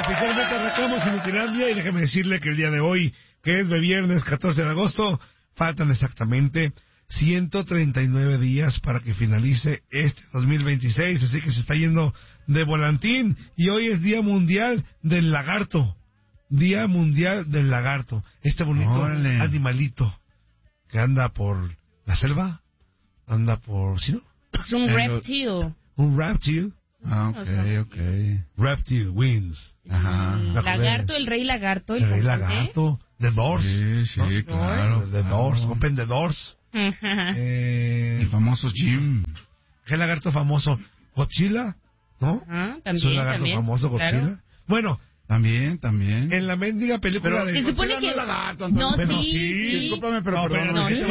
oficialmente arrancamos en Itilandia y déjeme decirle que el día de hoy, que es de viernes 14 de agosto, faltan exactamente 139 días para que finalice este 2026, así que se está yendo de volantín y hoy es Día Mundial del Lagarto. Día Mundial del Lagarto, este bonito animalito que anda por la selva, anda por... ¿sí no? Es un reptil. Un reptil. Ah, ok. Reptil wins. Ajá. Lagarto, el rey lagarto. El rey lagarto. The Doors. Sí, ¿no? claro. The Doors. Open the Doors. El famoso Jim. ¿Qué lagarto famoso? Godzilla, ¿no? También, es un lagarto famoso, Godzilla. Claro. Bueno. También. En la mendiga película pero de... Se supone que... No, lagarto, Antonio. No, pero sí. Discúlpame, pero perdón. No, sí.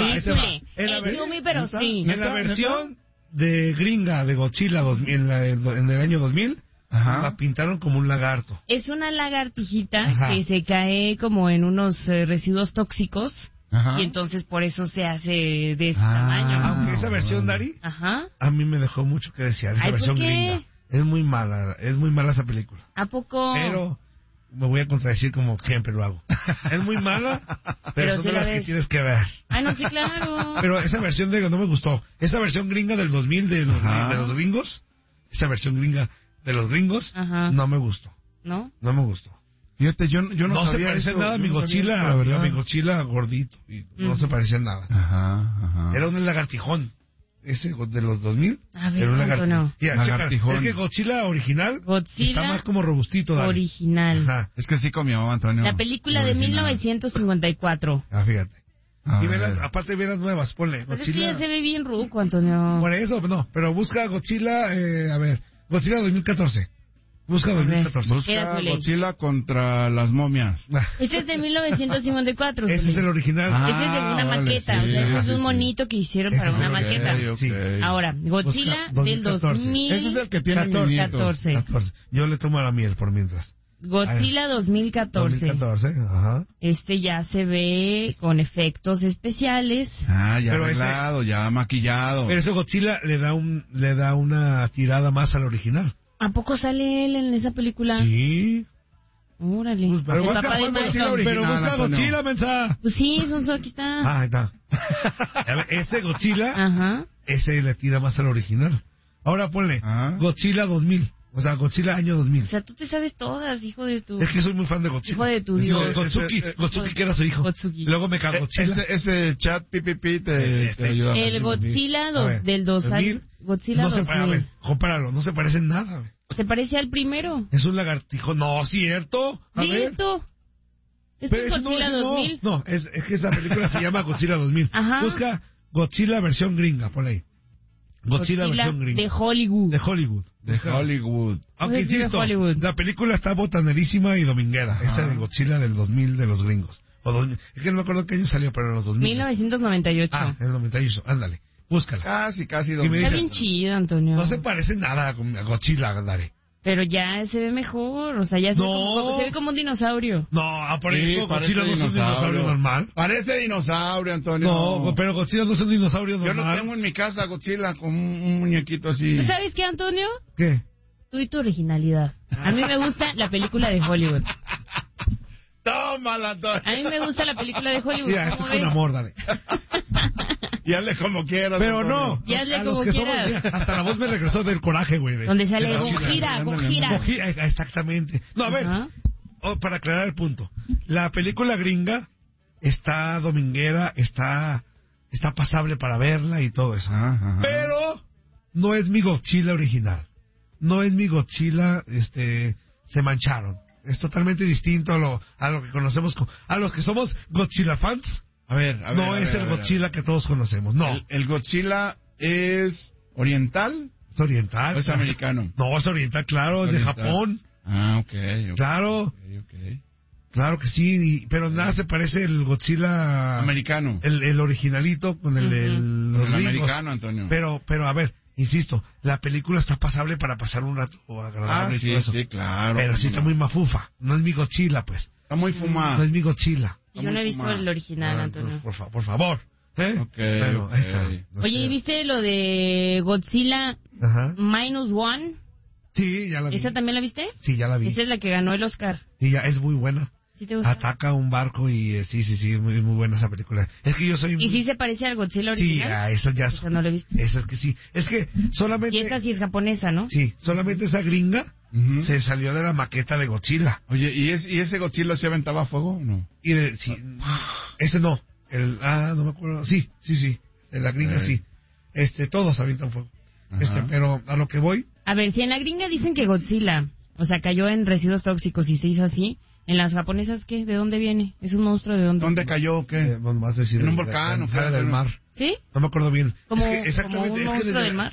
Pero sí. En la versión de gringa de Godzilla en el año 2000, la pintaron como un lagarto. Es una lagartijita que se cae como en unos residuos tóxicos. Y entonces por eso se hace de ese tamaño. Aunque esa versión, Dari, a mí me dejó mucho que desear. Esa versión gringa. Es muy mala esa película. ¿A poco? Pero me voy a contradecir como siempre lo hago. Es muy mala, pero son de las que tienes que ver. No, sí, claro. Pero esa versión no me gustó. Esa versión gringa del 2000 de los gringos, esa versión gringa de los gringos, no me gustó. ¿No? No me gustó. Fíjate, yo no sabía se parece esto, nada a mi Godzilla, la verdad. a mi Godzilla gordito. Y no se parece en nada. Era un lagartijón. Ese de los 2000 era un lagartijón. Es que Godzilla original está más como robustito. Dale. Original. Es que sí comió, Antonio. La película de 1954. Fíjate. Y aparte ve las nuevas, ponle. Godzilla. Es que ya se ve bien ruco, Antonio. Por eso, no. Pero busca Godzilla, Godzilla 2014. Busca 2014. Busca Godzilla contra las momias. Este es de 1954. Ese es el original. Este es de una maqueta. Sí, o sea, es un monito que hicieron para una maqueta. Sí. Ahora, Godzilla del 2014. Ese es el que tiene 14. Yo le tomo la miel por mientras. Godzilla 2014. Este ya se ve con efectos especiales. Ya arreglado, ya maquillado. Pero ese Godzilla le da una tirada más al original. ¿A poco sale él en esa película? Sí. Órale. Pero el papá de Michael. Pero busca Godzilla, mensa. Pues sí, Sonso, aquí está. Ahí está. Este Godzilla, ese le tira más al original. Ahora ponle Godzilla 2000. O sea, Godzilla año 2000. O sea, tú te sabes todas, hijo de tu... Es que soy muy fan de Godzilla. Hijo de tu Dios. Gotsuki, que era su hijo. Gotsuki. Luego me cago Godzilla. Ese chat pipipi te ayuda. El Godzilla del 2000. Godzilla 2000. A ver, compáralo. No se parece en nada, güey. Se parece al primero. Es un lagartijo. No, ¿cierto? ¿Cierto? ¿Este es Godzilla 2000? No, es que esta película se llama Godzilla 2000. Busca Godzilla versión gringa, ponle ahí. Godzilla versión gringa. De Hollywood. De Hollywood. Aunque insisto, la película está botanerísima y dominguera. Esta de Godzilla del 2000 de los gringos. Es que no me acuerdo qué año salió, pero en los 2000. 1998. En el 98. Ándale, búscala. Casi 2000. Está bien chido, Antonio. No se parece nada a Godzilla, Dale. Pero ya se ve mejor, o sea, ya se ve como un dinosaurio. No, por eso Godzilla no es un dinosaurio normal. Parece dinosaurio, Antonio. No, pero Godzilla no es un dinosaurio normal. Yo lo tengo en mi casa, Godzilla, con un muñequito así. ¿Sabes qué, Antonio? ¿Qué? Tú y tu originalidad. A mí me gusta la película de Hollywood. Tómala, Antonio. A mí me gusta la película de Hollywood. Mira, esto es con amor, dale. Y hazle como quieras. Pero Antonio. no. Y hazle como quieras. Hasta la voz me regresó del coraje, güey. Donde sale Gojira. Exactamente. No, a ver. Para aclarar el punto. La película gringa está dominguera, está pasable para verla y todo eso. Pero no es mi Godzilla original. No es mi Godzilla, se mancharon. Es totalmente distinto a lo que conocemos, a los que somos Godzilla fans. A ver, no es el Godzilla que todos conocemos, no. ¿El Godzilla es oriental? ¿Es oriental? ¿O es americano? No, es oriental, claro, es de Japón. Ok. Claro. Okay. Claro que sí, pero nada se parece el Godzilla... americano. El originalito con los gringos. Americano, Antonio. Pero a ver, insisto, la película está pasable para pasar un rato agradable y todo eso. Sí, claro. Pero sí está muy mafufa. No es mi Godzilla, pues. Está muy fumada. No es mi Godzilla. Yo no he visto el original, Antonio. Por favor. Bueno, ahí está. Oye, ¿y viste lo de Godzilla -1? Sí, ya la vi. ¿Esa también la viste? Sí, ya la vi. Esa es la que ganó el Oscar. Y ya es muy buena. ¿Sí te gusta? Ataca un barco y sí, es muy buena esa película. Es que yo soy ¿Y sí se parece al Godzilla original? Sí, esa ya Esa no la he visto. Esa es que sí. Es que solamente... Y esta sí es japonesa, ¿no? Sí, solamente esa gringa se salió de la maqueta de Godzilla. Oye, ¿y ese Godzilla se aventaba fuego o no? Sí, ese no. No me acuerdo. Sí. De la gringa sí. Todos avientan fuego. Pero a lo que voy... A ver, si en la gringa dicen que Godzilla, o sea, cayó en residuos tóxicos y se hizo así, ¿en las japonesas qué? ¿De dónde viene? ¿Es un monstruo de dónde? ¿Dónde cayó o qué? Vas a decir ¿En un volcán o qué? del mar. ¿Sí? No me acuerdo bien. ¿Como, exactamente, como un monstruo del mar?